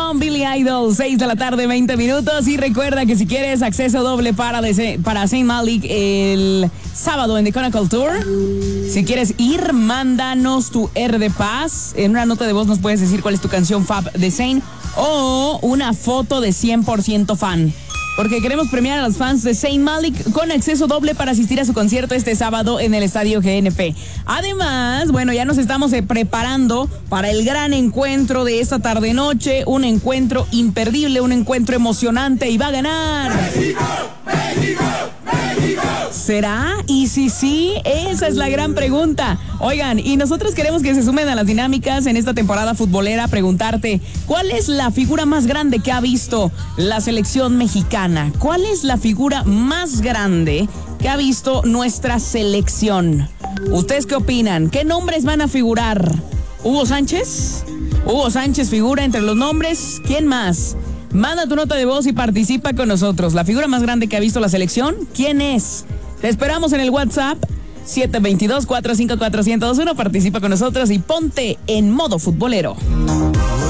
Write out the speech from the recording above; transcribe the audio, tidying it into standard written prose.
con Billy Idol, 6 de la tarde, 20 minutos. Y recuerda que si quieres acceso doble para Zayn Malik el sábado en The Chronicle Tour, si quieres ir, mándanos tu R de Paz. En una nota de voz nos puedes decir cuál es tu canción fab de Zayn o una foto de 100% fan. Porque queremos premiar a los fans de Zayn Malik con acceso doble para asistir a su concierto este sábado en el Estadio GNP. Además, bueno, ya nos estamos preparando para el gran encuentro de esta tarde-noche. Un encuentro imperdible, un encuentro emocionante y va a ganar ¡México! ¡México! ¡México! ¿Será? Y si sí, esa es la gran pregunta. Oigan, y nosotros queremos que se sumen a las dinámicas en esta temporada futbolera. Preguntarte, ¿cuál es la figura más grande que ha visto la selección mexicana? ¿Cuál es la figura más grande que ha visto nuestra selección? ¿Ustedes qué opinan? ¿Qué nombres van a figurar? ¿Hugo Sánchez? ¿Hugo Sánchez figura entre los nombres? ¿Quién más? Manda tu nota de voz y participa con nosotros. ¿La figura más grande que ha visto la selección? ¿Quién es? Te esperamos en el WhatsApp 722-454-1021. Participa con nosotros y ponte en modo futbolero.